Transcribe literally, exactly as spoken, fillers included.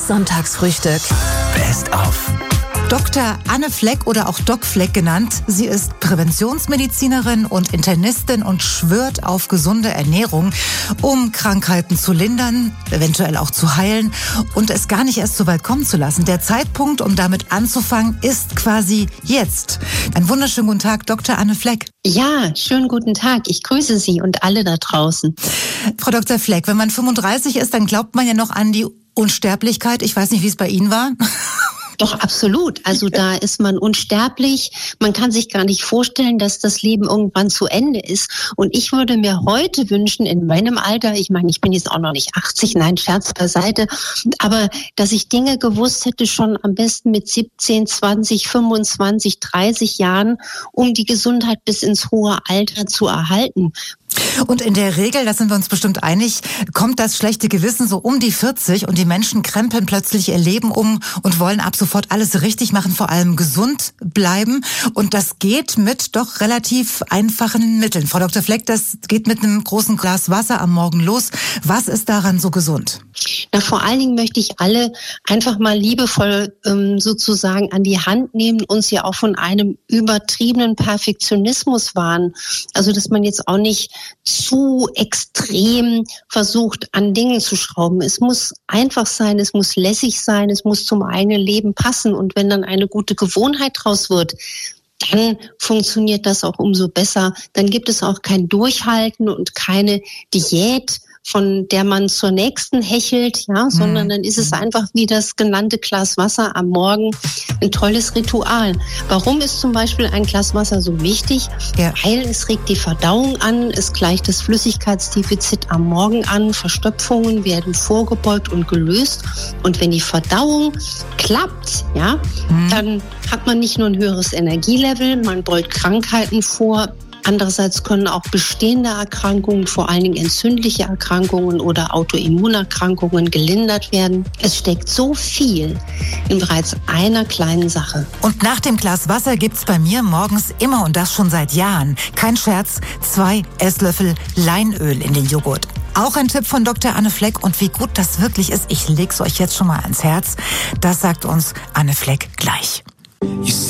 Sonntagsfrühstück. Best of. Doktor Anne Fleck oder auch Doc Fleck genannt. Sie ist Präventionsmedizinerin und Internistin und schwört auf gesunde Ernährung, um Krankheiten zu lindern, eventuell auch zu heilen und es gar nicht erst so weit kommen zu lassen. Der Zeitpunkt, um damit anzufangen, ist quasi jetzt. Einen wunderschönen guten Tag, Doktor Anne Fleck. Ja, schönen guten Tag. Ich grüße Sie und alle da draußen. Frau Doktor Fleck, wenn man fünfunddreißig ist, dann glaubt man ja noch an die Unsterblichkeit. Ich weiß nicht, wie es bei Ihnen war. Doch, absolut. Also da ist man unsterblich. Man kann sich gar nicht vorstellen, dass das Leben irgendwann zu Ende ist. Und ich würde mir heute wünschen, in meinem Alter, ich meine, ich bin jetzt auch noch nicht achtzig, nein, Scherz beiseite, aber dass ich Dinge gewusst hätte, schon am besten mit siebzehn, zwanzig, fünfundzwanzig, dreißig Jahren, um die Gesundheit bis ins hohe Alter zu erhalten. Und in der Regel, da sind wir uns bestimmt einig, kommt das schlechte Gewissen so um die vierzig und die Menschen krempeln plötzlich ihr Leben um und wollen ab sofort alles richtig machen, vor allem gesund bleiben. Und das geht mit doch relativ einfachen Mitteln. Frau Doktor Fleck, das geht mit einem großen Glas Wasser am Morgen los. Was ist daran so gesund? Na, vor allen Dingen möchte ich alle einfach mal liebevoll ähm, sozusagen an die Hand nehmen, uns ja auch von einem übertriebenen Perfektionismus warnen. Also, dass man jetzt auch nicht zu extrem versucht, an Dingen zu schrauben. Es muss einfach sein, es muss lässig sein, es muss zum eigenen Leben passen. Und wenn dann eine gute Gewohnheit draus wird, dann funktioniert das auch umso besser. Dann gibt es auch kein Durchhalten und keine Diät, von der man zur nächsten hechelt, ja, sondern dann ist es einfach wie das genannte Glas Wasser am Morgen ein tolles Ritual. Warum ist zum Beispiel ein Glas Wasser so wichtig? Ja. Weil es regt die Verdauung an, es gleicht das Flüssigkeitsdefizit am Morgen an, Verstopfungen werden vorgebeugt und gelöst. Und wenn die Verdauung klappt, ja, mhm. dann hat man nicht nur ein höheres Energielevel, man beugt Krankheiten vor. Andererseits können auch bestehende Erkrankungen, vor allen Dingen entzündliche Erkrankungen oder Autoimmunerkrankungen gelindert werden. Es steckt so viel in bereits einer kleinen Sache. Und nach dem Glas Wasser gibt's bei mir morgens immer, und das schon seit Jahren, kein Scherz, zwei Esslöffel Leinöl in den Joghurt. Auch ein Tipp von Doktor Anne Fleck. Und wie gut das wirklich ist, ich leg's euch jetzt schon mal ans Herz. Das sagt uns Anne Fleck gleich.